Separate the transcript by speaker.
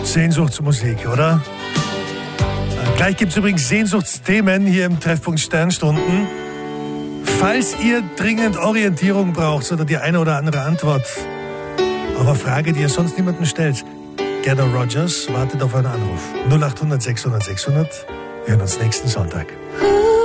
Speaker 1: Sehnsuchtsmusik, oder? Gleich gibt es übrigens Sehnsuchtsthemen hier im Treffpunkt Sternstunden. Falls ihr dringend Orientierung braucht oder die eine oder andere Antwort auf eine Frage, die ihr sonst niemandem stellt, Gerda Rogers wartet auf einen Anruf. 0800 600 600. Wir hören uns nächsten Sonntag.